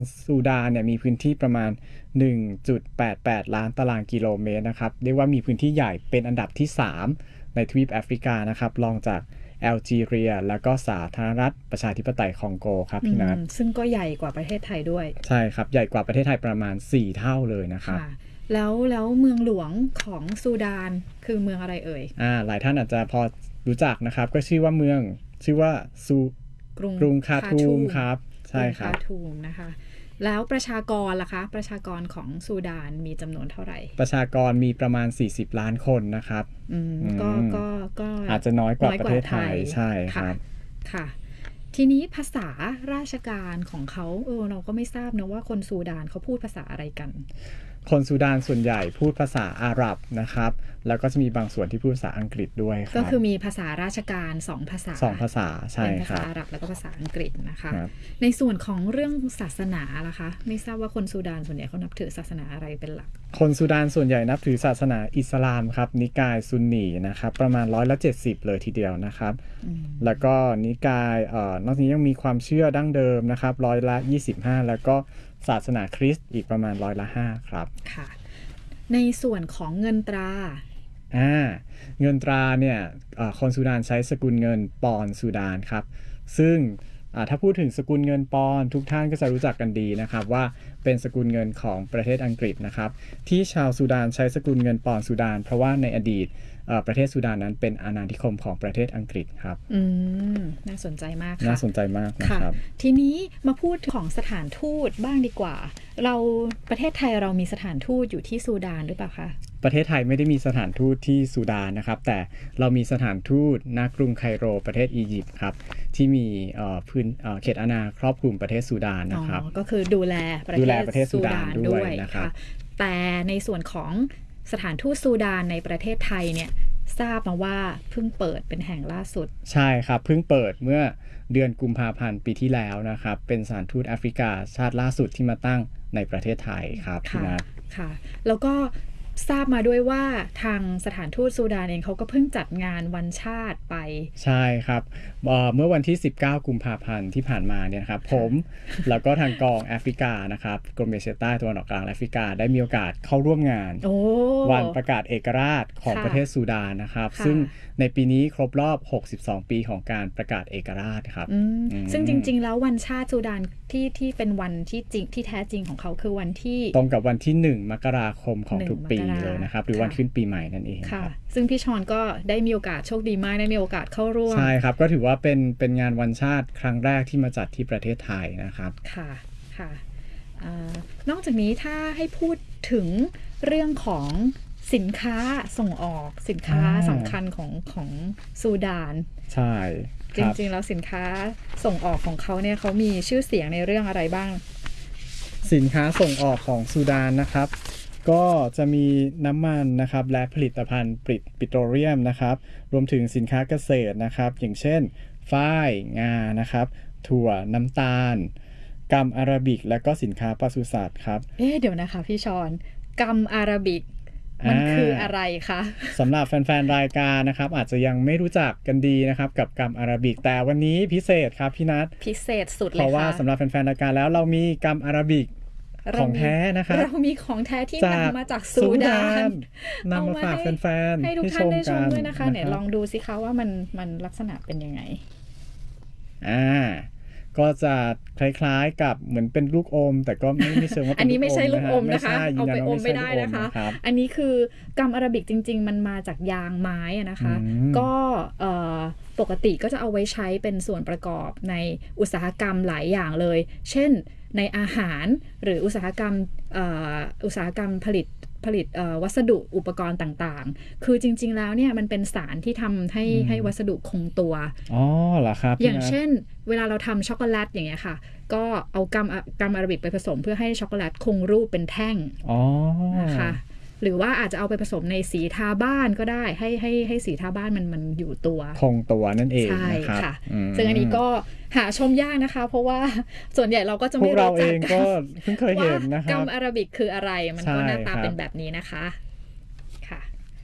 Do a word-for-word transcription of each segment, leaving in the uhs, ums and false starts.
ซูดานเนี่ยมีพื้นที่ประมาณ หนึ่งจุดแปดแปด ล้านตารางกิโลเมตรนะครับเรียกว่ามีพื้นที่ใหญ่เป็นอันดับที่สามในทวีปแอฟริกานะครับรองจากแอลจีเรียแล้วก็สาธารณรัฐประชาธิปไตยคองโกครับพี่นัทซึ่งก็ใหญ่กว่าประเทศไทยด้วยใช่ครับใหญ่กว่าประเทศไทยประมาณสี่เท่าเลยนะครับแล้วแล้วเมืองหลวงของซูดานคือเมืองอะไรเอ่ยอ่าหลายท่านอาจจะพอรู้จักนะครับก็ชื่อว่าเมืองชื่อว่าซูกรุงกรุงคาทูมครับใช่ครับคาทูมนะคะแล้วประชากรล่ะคะประชากรของซูดานมีจำนวนเท่าไหร่ประชากรมีประมาณสี่สิบล้านคนนะครับอืมก็ก็ก็อาจจะน้อยกว่าประเทศไทยใช่ครับค่ะทีนี้ภาษาราชการของเขาเออเราก็ไม่ทราบนะว่าคนซูดานเขาพูดภาษาอะไรกันคนซูดานส่วนใหญ่พูดภาษาอาหรับนะครับแล้วก็จะมีบางส่วนที่พูดภาษาอังกฤษด้วยครับก็คือมีภาษาราชการสองภาษาสองภาษาใช่เป็นภาษาอาหรับแล้วก็ภาษาอังกฤษนะคะในส่วนของเรื่องศาสนาล่ะคะไม่ทราบว่าคนซูดานส่วนใหญ่เขานับถือศาสนาอะไรเป็นหลักคนซูดานส่วนใหญ่นับถือศาสนาอิสลามครับนิกายซุนนีนะครับประมาณร้อยละเจ็ดสิบเลยทีเดียวนะครับแล้วก็นิกายเอ่อนอกจากนี้ยังมีความเชื่อดั้งเดิมนะครับร้อยละยี่สิบห้าแล้วก็ศาสนาคริสต์อีกประมาณร้อยละห้าครับค่ะในส่วนของเงินตราอ่าเงินตราเนี่ยคนซูดานใช้สกุลเงินปอนด์ซูดานครับซึ่งถ้าพูดถึงสกุลเงินปอนด์ทุกท่านก็จะรู้จักกันดีนะครับว่าเป็นสกุลเงินของประเทศอังกฤษนะครับที่ชาวซูดานใช้สกุลเงินปอนด์ซูดานเพราะว่าในอดีตประเทศซูดานนั้นเป็นอาณานิคมของประเทศอังกฤษครับอืมน่าสนใจมากค่ะน่าสนใจมากนะครับทีนี้มาพูดของสถานทูตบ้างดีกว่าเราประเทศไทยเรามีสถานทูตอยู่ที่ซูดานหรือเปล่าคะประเทศไทยไม่ได้มีสถานทูตที่ซูดานนะครับแต่เรามีสถานทูตณกรุงไคโรประเทศอียิปต์ครับที่มีพื้นเขตอาณาครอบคลุมประเทศซูดานนะครับก็คือดูแลประเทศซูดานด้วยนะครับแต่ในส่วนของสถานทูตซูดานในประเทศไทยเนี่ยทราบมาว่าเพิ่งเปิดเป็นแห่งล่าสุดใช่ครับเพิ่งเปิดเมื่อเดือนกุมภาพันธ์ปีที่แล้วนะครับเป็นสถานทูตแอฟริกาชาติล่าสุดที่มาตั้งในประเทศไทยครับพี่นัทค่ะแล้วก็ทราบมาด้วยว่าทางสถานทูตซูดานเองเขาก็เพิ่งจัดงานวันชาติไปใช่ครับเมื่อวันที่สิบเก้ากุมภาพันธ์ที่ผ่านมาเนี่ยครับผมแล้วก็ทางกองแอฟริกานะครับกรมเอเชียใต้ตะวันออกกลางแอฟริกาได้มีโอกาสเข้าร่วมงานวันประกาศเอกราชของประเทศซูดานนะครับซึ่งในปีนี้ครบรอบหกสิบสองปีของการประกาศเอกราชครับซึ่งจริงๆแล้ววันชาติซูดานที่ที่เป็นวันที่จริงที่แท้จริงของเขาคือวันที่ตรงกับวันที่หนึ่งมกราคมของทุกปีเลยนะครับหรือวันขึ้นปีใหม่นั่นเองค่ะซึ่งพี่ชอนก็ได้มีโอกาสโชคดีมากได้มีโอกาสเข้าร่วมใช่ครับก็ถือว่าเป็นเป็นงานวันชาติครั้งแรกที่มาจัดที่ประเทศไทยนะครับค่ะค่ะนอกจากนี้ถ้าให้พูดถึงเรื่องของสินค้าส่งออกสินค้าสำคัญของของซูดานใช่จริงๆแล้วสินค้าส่งออกของเขาเนี่ยเขามีชื่อเสียงในเรื่องอะไรบ้างสินค้าส่งออกของซูดานนะครับก็จะมีน้ำมันนะครับและผลิตภัณฑ์ปิโตรเลียมนะครับรวมถึงสินค้าเกษตรนะครับอย่างเช่นฝ้ายงานะครับถั่วน้ำตาลกำอาราบิกและก็สินค้าปศุสัตว์ครับเอ๊ะเดี๋ยวนะคะพี่ชอนกำอาราบิกมันคืออะไรคะสำหรับแฟนๆรายการนะครับอาจจะยังไม่รู้จักกันดีนะครับกับกำอาราบิกแต่วันนี้พิเศษครับพี่นัทพิเศษสุดเลยค่ะเพราะว่าสำหรับแฟนๆรายการแล้วเรามีกำอาราบิกของแท้นะครับเรามีของแท้ที่นำมาจากซูดานนำมาฝากแฟนๆให้ทุกท่านได้ชมด้วยนะคะเนี่ยลองดูสิคะว่ามันมันลักษณะเป็นยังไงอ่าก็จะคล้ายๆกับเหมือนเป็นลูกอมแต่ก็ไม่ไม่เชิงว่าเป็นอันนี้ไม่ใช่ลูกอมนะคะเอาไปอมไม่ได้นะคะอันนี้คือกำอาราบิกจริงๆมันมาจากยางไม้นะคะก็ปกติก็จะเอาไว้ใช้เป็นส่วนประกอบในอุตสาหกรรมหลายอย่างเลยเช่นในอาหารหรืออุตสาหกรรมอุตสาหกรรมผลิตผลิตวัสดุอุปกรณ์ต่างๆคือจริงๆแล้วเนี่ยมันเป็นสารที่ทำให้ให้วัสดุคงตัวอ๋อเหรอครับอย่างเช่นเวลาเราทำช็อกโกแลตอย่างเงี้ยค่ะก็เอากำกำอาราบิกไปผสมเพื่อให้ช็อกโกแลตคงรูปเป็นแท่งอ๋อนะคะหรือว่าอาจจะเอาไปผสมในสีทาบ้านก็ได้ให้ให้ให้สีทาบ้านมันมันอยู่ตัวคงตัวนั่นเองใช่นะครับค่ะซึ่งอันนี้ก็หาชมยากนะคะเพราะว่าส่วนใหญ่เราก็จะไม่รู้จักเราเองก็เพิ่งเคยเห็นนะครับกำอาราบิกคืออะไรมันก็หน้าตาเป็นแบบนี้นะคะค่ะ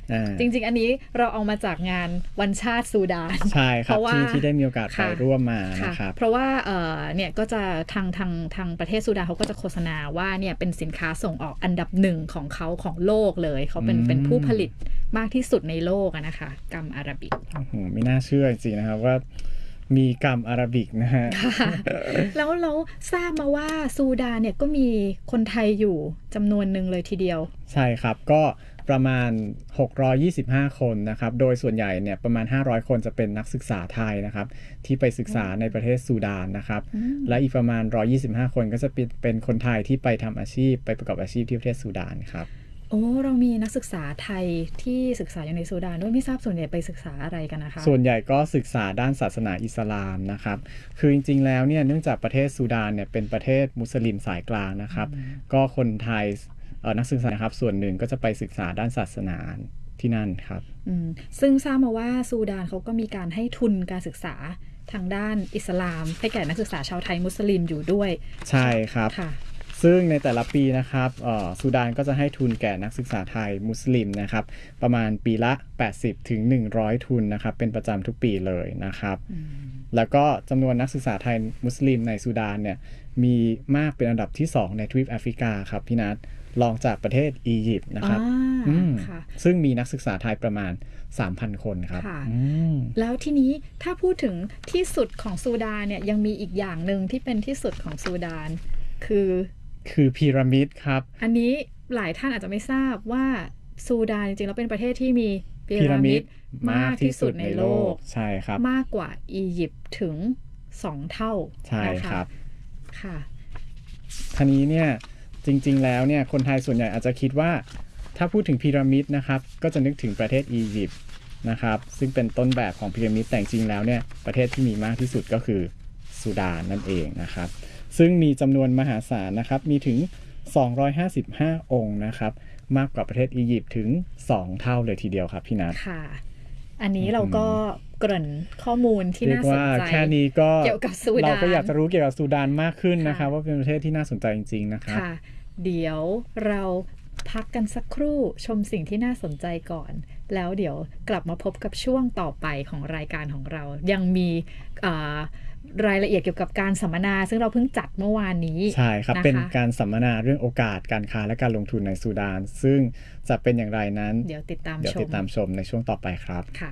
จริงๆอันนี้เราเอามาจากงานวันชาติซูดานใช่ครับที่ที่ได้มีโอกาสไปร่วมมานะครับเพราะว่าเอ่อเนี่ยก็จะทางทางทางประเทศซูดานเขาก็จะโฆษณาว่าเนี่ยเป็นสินค้าส่งออกอันดับหนึ่งของเขาของโลกเลยเขาเป็นเป็นผู้ผลิตมากที่สุดในโลกนะคะกัมอาราบิกโอ้โหไม่น่าเชื่อจริงๆนะครับว่ามีกัมอาราบิกนะฮะแล้วเราทราบมาว่าซูดานเนี่ยก็มีคนไทยอยู่จำนวนหนึ่งเลยทีเดียวใช่ครับก็ประมาณหกร้อยยี่สิบห้าคนนะครับโดยส่วนใหญ่เนี่ยประมาณห้าร้อยคนจะเป็นนักศึกษาไทยนะครับที่ไปศึกษาในประเทศซูดานนะครับและอีกประมาณหนึ่งร้อยยี่สิบห้าคนก็จะเป็นคนไทยที่ไปทำอาชีพไปประกอบอาชีพที่ประเทศซูดานครับโอ้เรามีนักศึกษาไทยที่ศึกษาอยู่ในซูดานด้วยไม่ทราบส่วนใหญ่ไปศึกษาอะไรกันนะคะส่วนใหญ่ก็ศึกษาด้านศาสนาอิสลามนะครับคือจริงๆแล้วเนี่ยเนื่องจากประเทศซูดานเนี่ยเป็นประเทศมุสลิมสายกลางนะครับก็คนไทยนักศึกษานะครับส่วนหนึ่งก็จะไปศึกษาด้านศาสนาที่นั่นครับซึ่งทราบมาว่าซูดานเขาก็มีการให้ทุนการศึกษาทางด้านอิสลามให้แก่นักศึกษาชาวไทยมุสลิมอยู่ด้วยใช่ครับซึ่งในแต่ละปีนะครับซูดานก็จะให้ทุนแก่นักศึกษาไทยมุสลิมนะครับประมาณปีละ แปดสิบถึงหนึ่งร้อย ทุนนะครับเป็นประจำทุกปีเลยนะครับแล้วก็จำนวนนักศึกษาไทยมุสลิมในซูดานเนี่ยมีมากเป็นอันดับที่สองในทวีปแอฟริกาครับพี่นัทรองจากประเทศอียิปต์นะครับซึ่งมีนักศึกษาไทยประมาณ สามพัน คนครับแล้วทีนี้ถ้าพูดถึงที่สุดของซูดานเนี่ยยังมีอีกอย่างหนึ่งที่เป็นที่สุดของซูดานคือคือพีระมิดครับอันนี้หลายท่านอาจจะไม่ทราบว่าซูดานจริงๆแล้วเป็นประเทศที่มีพีระมิดมากที่สุดในโลกใช่ครับมากกว่าอียิปต์ถึงสองเท่าใช่ครับค่ะทีนี้เนี่ยจริงๆแล้วเนี่ยคนไทยส่วนใหญ่อาจจะคิดว่าถ้าพูดถึงพีระมิดนะครับก็จะนึกถึงประเทศอียิปต์นะครับซึ่งเป็นต้นแบบของพีระมิดแต่จริงแล้วเนี่ยประเทศที่มีมากที่สุดก็คือซูดานนั่นเองนะครับซึ่งมีจำนวนมหาศาลนะครับมีถึงสองร้อยห้าสิบห้าองค์นะครับมากกว่าประเทศอียิปต์ถึงสองเท่าเลยทีเดียวครับพี่นัทค่ะอันนี้เราก็เกริ่นข้อมูลที่น่าสนใจแค่นี้ก็เกี่ยวกับซูดานเราก็อยากจะรู้เกี่ยวกับซูดานมากขึ้นนะครับว่าเป็นประเทศที่น่าสนใจจริงๆนะครับค่ะเดี๋ยวเราพักกันสักครู่ชมสิ่งที่น่าสนใจก่อนแล้วเดี๋ยวกลับมาพบกับช่วงต่อไปของรายการของเรายังมีรายละเอียดเกี่ยวกับการสัมมนาซึ่งเราเพิ่งจัดเมื่อวานนี้ใช่ครับเป็นการสัมมนาเรื่องโอกาสการค้าและการลงทุนในซูดานซึ่งจะเป็นอย่างไรนั้นเดี๋ยวติดตามชมเดี๋ยวติดตามชมในช่วงต่อไปครับค่ะ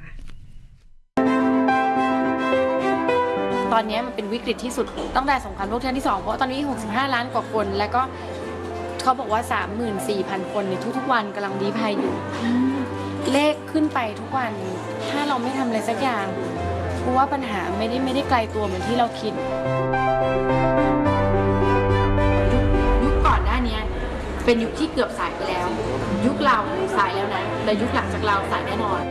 ตอนนี้มันเป็นวิกฤตที่สุดตั้งแต่สงครามโลกครั้งที่สองเพราะตอนนี้หกสิบห้าล้านกว่าคนแล้วก็เขาบอกว่า สามหมื่นสี่พัน คนในทุกๆวันกำลังลี้ภัยอยู่เลขขึ้นไปทุกวันถ้าเราไม่ทำอะไรสักอย่างเพราะว่าปัญหาไม่ได้ไม่ได้ไกลตัวเหมือนที่เราคิดยุคก่อนหน้านี้เป็นยุคที่เกือบสายไปแล้วยุคเราสายแล้วนะแต่ยุคหลังจากเราสายแน่นอน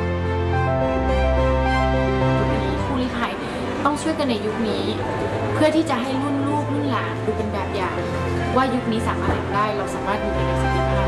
ผู้ลี้ภัยต้องช่วยกันในยุคนี้เพื่อที่จะให้รุ่นลูกรุ่นหลานดูเป็นแบบอย่างว่ายุคนี้สามารถทำได้เราสามารถมีในสัก